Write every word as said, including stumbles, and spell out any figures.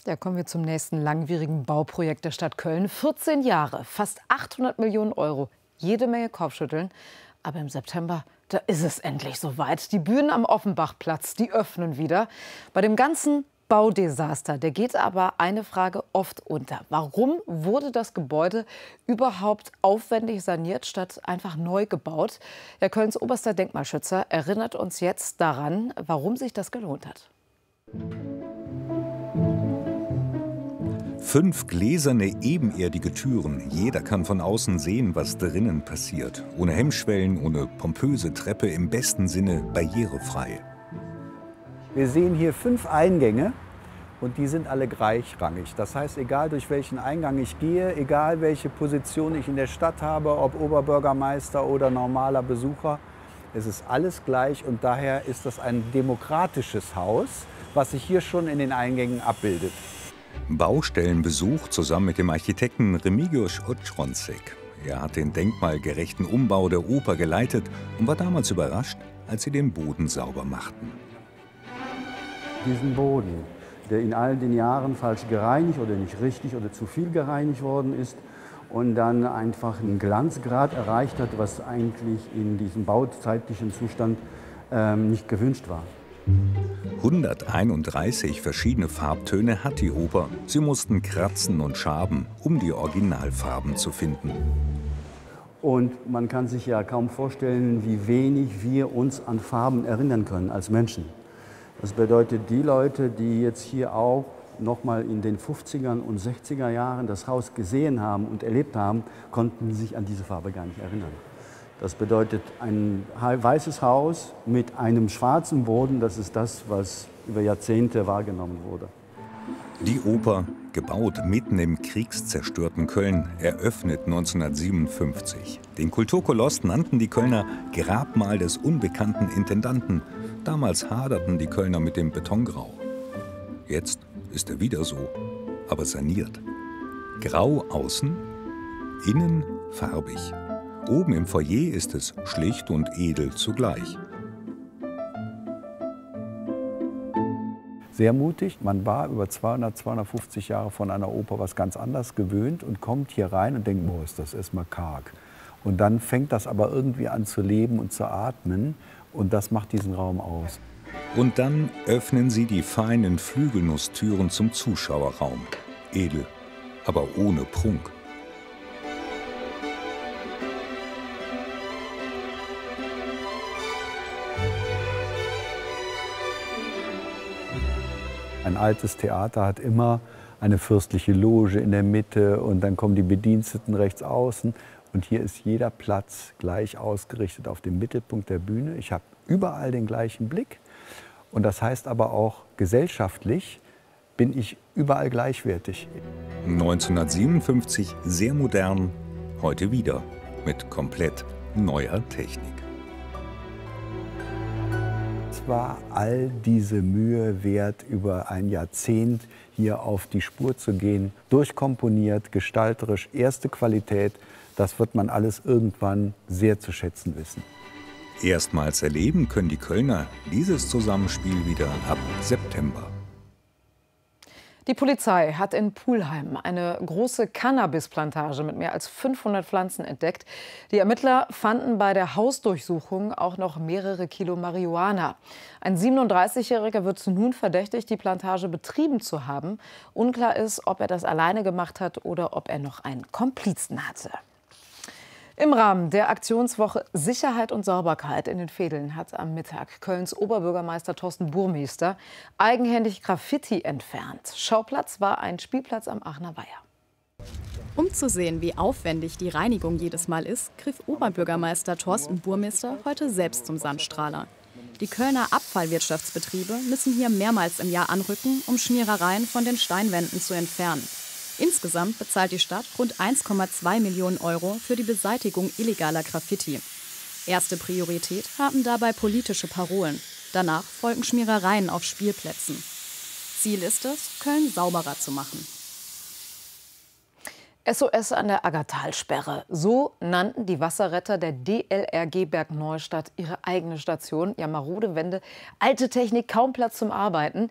Ja, kommen wir zum nächsten langwierigen Bauprojekt der Stadt Köln. vierzehn Jahre, fast achthundert Millionen Euro, jede Menge Kopfschütteln. Aber im September, da ist es endlich soweit. Die Bühnen am Offenbachplatz, die öffnen wieder. Bei dem ganzen Baudesaster, der geht aber eine Frage oft unter. Warum wurde das Gebäude überhaupt aufwendig saniert, statt einfach neu gebaut? Ja, Kölns oberster Denkmalschützer erinnert uns jetzt daran, warum sich das gelohnt hat. Fünf gläserne, ebenerdige Türen. Jeder kann von außen sehen, was drinnen passiert. Ohne Hemmschwellen, ohne pompöse Treppe, im besten Sinne barrierefrei. Wir sehen hier fünf Eingänge und die sind alle gleichrangig. Das heißt, egal durch welchen Eingang ich gehe, egal welche Position ich in der Stadt habe, ob Oberbürgermeister oder normaler Besucher, es ist alles gleich und daher ist das ein demokratisches Haus, was sich hier schon in den Eingängen abbildet. Baustellenbesuch zusammen mit dem Architekten Remigiusz Ostronsek. Er hat den denkmalgerechten Umbau der Oper geleitet und war damals überrascht, als sie den Boden sauber machten. Diesen Boden, der in all den Jahren falsch gereinigt oder nicht richtig oder zu viel gereinigt worden ist und dann einfach einen Glanzgrad erreicht hat, was eigentlich in diesem bauzeitlichen Zustand ähm, nicht gewünscht war. hunderteinunddreißig verschiedene Farbtöne hat die Oper. Sie mussten kratzen und schaben, um die Originalfarben zu finden. Und man kann sich ja kaum vorstellen, wie wenig wir uns an Farben erinnern können als Menschen. Das bedeutet, die Leute, die jetzt hier auch noch mal in den fünfzigern und sechziger Jahren das Haus gesehen haben und erlebt haben, konnten sich an diese Farbe gar nicht erinnern. Das bedeutet, ein weißes Haus mit einem schwarzen Boden, das ist das, was über Jahrzehnte wahrgenommen wurde. Die Oper, gebaut mitten im kriegszerstörten Köln, eröffnet neunzehnhundertsiebenundfünfzig. Den Kulturkoloss nannten die Kölner Grabmal des unbekannten Intendanten. Damals haderten die Kölner mit dem Betongrau. Jetzt ist er wieder so, aber saniert. Grau außen, innen farbig. Oben im Foyer ist es schlicht und edel zugleich. Sehr mutig. Man war über zweihundert, zweihundertfünfzig Jahre von einer Oper was ganz anderes gewöhnt und kommt hier rein und denkt, boah, ist das erstmal karg. Und dann fängt das aber irgendwie an zu leben und zu atmen und das macht diesen Raum aus. Und dann öffnen sie die feinen Flügelnusstüren zum Zuschauerraum. Edel, aber ohne Prunk. Ein altes Theater hat immer eine fürstliche Loge in der Mitte und dann kommen die Bediensteten rechts außen. Und hier ist jeder Platz gleich ausgerichtet auf den Mittelpunkt der Bühne. Ich habe überall den gleichen Blick. Und das heißt aber auch, gesellschaftlich bin ich überall gleichwertig. neunzehnhundertsiebenundfünfzig sehr modern, heute wieder mit komplett neuer Technik. Es war all diese Mühe wert, über ein Jahrzehnt hier auf die Spur zu gehen. Durchkomponiert, gestalterisch, erste Qualität. Das wird man alles irgendwann sehr zu schätzen wissen. Erstmals erleben können die Kölner dieses Zusammenspiel wieder ab September. Die Polizei hat in Pulheim eine große Cannabisplantage mit mehr als fünfhundert Pflanzen entdeckt. Die Ermittler fanden bei der Hausdurchsuchung auch noch mehrere Kilo Marihuana. Ein siebenunddreißigjähriger wird nun verdächtigt, die Plantage betrieben zu haben. Unklar ist, ob er das alleine gemacht hat oder ob er noch einen Komplizen hatte. Im Rahmen der Aktionswoche Sicherheit und Sauberkeit in den Vedeln hat am Mittag Kölns Oberbürgermeister Thorsten Burmester eigenhändig Graffiti entfernt. Schauplatz war ein Spielplatz am Aachener Weiher. Um zu sehen, wie aufwendig die Reinigung jedes Mal ist, griff Oberbürgermeister Thorsten Burmester heute selbst zum Sandstrahler. Die Kölner Abfallwirtschaftsbetriebe müssen hier mehrmals im Jahr anrücken, um Schmierereien von den Steinwänden zu entfernen. Insgesamt bezahlt die Stadt rund eins Komma zwei Millionen Euro für die Beseitigung illegaler Graffiti. Erste Priorität haben dabei politische Parolen. Danach folgen Schmierereien auf Spielplätzen. Ziel ist es, Köln sauberer zu machen. S O S an der Aggertalsperre. So nannten die Wasserretter der D L R G Bergneustadt ihre eigene Station. Ja, marode Wände, alte Technik, kaum Platz zum Arbeiten.